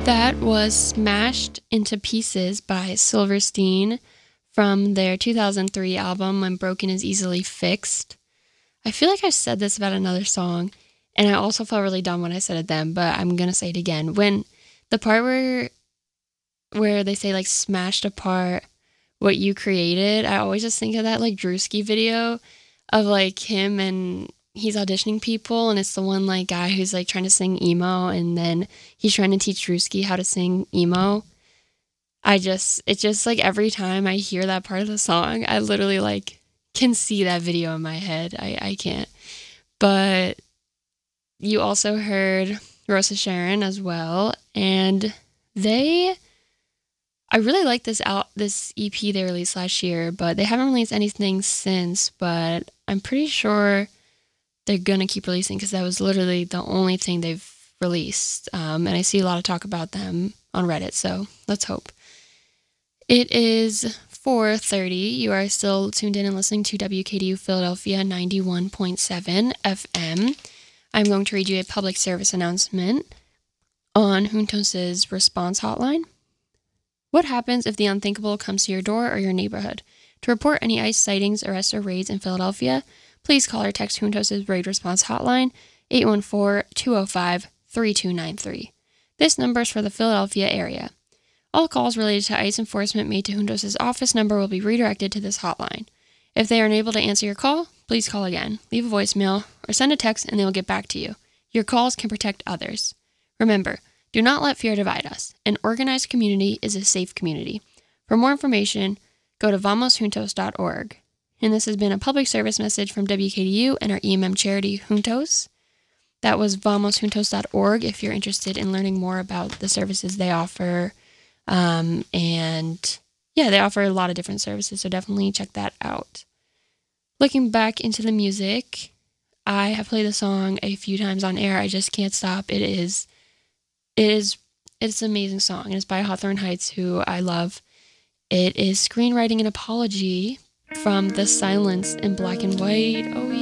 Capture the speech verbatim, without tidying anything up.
That was Smashed into Pieces by Silverstein from their two thousand three album When Broken is Easily Fixed. I feel like I've said this about another song, and I also felt really dumb when I said it then, but I'm going to say it again. When the part where where they say, like, smashed apart what you created, I always just think of that, like, Drewski video of, like, him and he's auditioning people, and it's the one, like, guy who's, like, trying to sing emo, and then he's trying to teach Drewski how to sing emo. I just, it just, like, every time I hear that part of the song, I literally, like, can see that video in my head. I, I can't. But you also heard Rosa Sharon as well, and they... I really like this out this E P they released last year, but they haven't released anything since, but I'm pretty sure they're going to keep releasing because that was literally the only thing they've released. Um, and I see a lot of talk about them on Reddit, so let's hope. It is four thirty. You are still tuned in and listening to W K D U Philadelphia ninety-one point seven F M. I'm going to read you a public service announcement on Juntos' response hotline. What happens if the unthinkable comes to your door or your neighborhood? To report any ICE sightings, arrests, or raids in Philadelphia, please call or text Juntos' raid response hotline, eight one four, two oh five, three two nine three. This number is for the Philadelphia area. All calls related to ICE enforcement made to Juntos' office number will be redirected to this hotline. If they are unable to answer your call, please call again, leave a voicemail, or send a text and they will get back to you. Your calls can protect others. Remember, do not let fear divide us. An organized community is a safe community. For more information, go to vamos juntos dot org. And this has been a public service message from W K D U and our E M M charity, Juntos. That was vamos juntos dot org if you're interested in learning more about the services they offer. Um, and yeah, they offer a lot of different services, so definitely check that out. Looking back into the music, I have played the song a few times on air. I just can't stop. It is... It is, it's an amazing song. It's by Hawthorne Heights, who I love. It is Screenwriting an Apology from The Silence in Black and White. Oh,